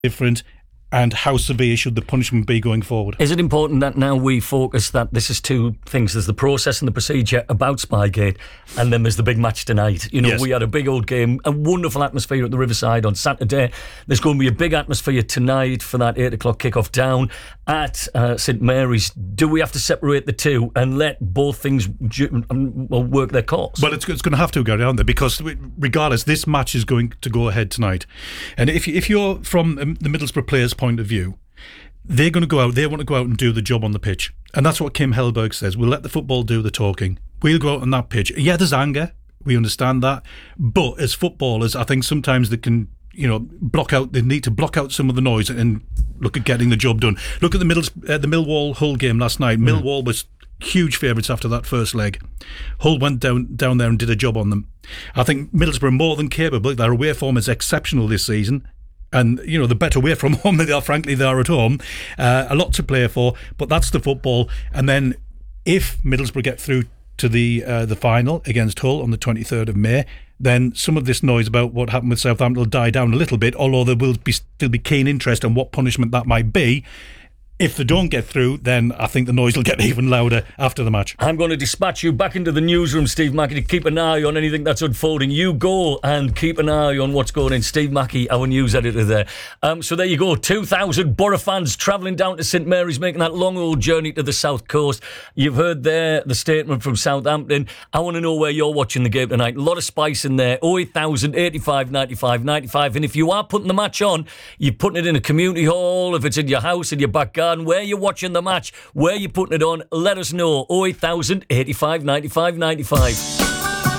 different, and how severe should the punishment be going forward? Is it important that now we focus that this is two things? There's the process and the procedure about Spygate, and then there's the big match tonight. Yes. We had a big old game, a wonderful atmosphere at the Riverside on Saturday. There's going to be a big atmosphere tonight for that 8 o'clock kickoff down at St Mary's. Do we have to separate the two and let both things work their course? Well, it's going to have to go down there, because regardless, this match is going to go ahead tonight. And if you're from the Middlesbrough players' point of view, they're going to go out, they want to go out and do the job on the pitch. And that's what Kim Hellberg says. We'll let the football do the talking. We'll go out on that pitch. Yeah, there's anger. We understand that. But as footballers, I think sometimes they can, they need to block out some of the noise and look at getting the job done. Look at the Millwall Hull game last night. Millwall was huge favourites after that first leg. Hull went down there and did a job on them. I think Middlesbrough are more than capable. Their away form is exceptional this season. And, the better away from home they are, frankly, they are at home. A lot to play for, but that's the football. And then if Middlesbrough get through to the final against Hull on the 23rd of May, then some of this noise about what happened with Southampton will die down a little bit, although there will still be keen interest in what punishment that might be. If they don't get through, then I think the noise will get even louder after the match. I'm going to dispatch you back into the newsroom, Steve Mackey, to keep an eye on anything that's unfolding. You go and keep an eye on what's going on. Steve Mackey, our news editor there. So there you go. 2,000 Borough fans travelling down to St Mary's, making that long old journey to the south coast. You've heard there the statement from Southampton. I want to know where you're watching the game tonight. A lot of spice in there. 08000 85 95 95. And if you are putting the match on, you're putting it in a community hall, if it's in your house, in your back garden, where you're watching the match, where you're putting it on, let us know. 08000 85 95 95.